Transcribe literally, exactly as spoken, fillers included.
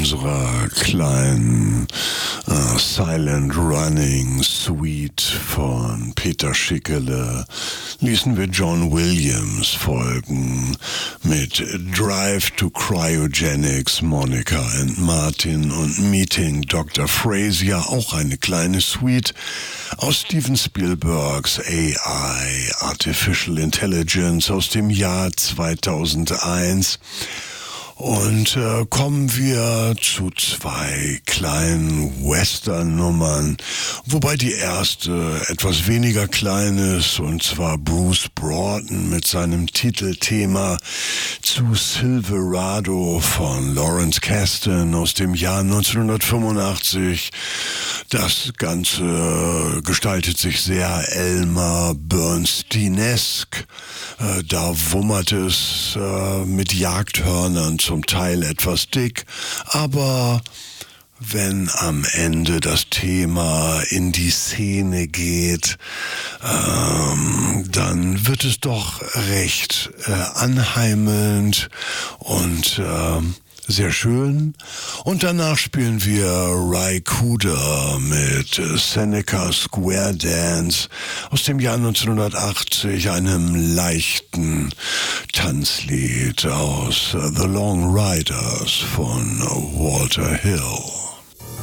unserer kleinen äh, Silent Running Suite von Peter Schickele ließen wir John Williams folgen mit Drive to Cryogenics, Monica and Martin und Meeting Doktor Frasier, auch eine kleine Suite aus Steven Spielbergs A I, Artificial Intelligence, aus dem Jahr zweitausendeins. Und äh, kommen wir zu zwei kleinen Western-Nummern, wobei die erste etwas weniger klein ist, und zwar Bruce Broughton mit seinem Titelthema zu Silverado von Lawrence Kasdan aus dem Jahr neunzehnhundertfünfundachtzig. Das Ganze gestaltet sich sehr Elmer Bernstein-esk. Äh, da wummert es äh, mit Jagdhörnern, zum Teil etwas dick, aber wenn am Ende das Thema in die Szene geht, ähm, dann wird es doch recht äh, anheimelnd und äh, sehr schön. Und danach spielen wir Ry Cooder mit Seneca Square Dance aus dem Jahr neunzehnhundertachtzig, einem leichten Tanzlied aus The Long Riders von Walter Hill.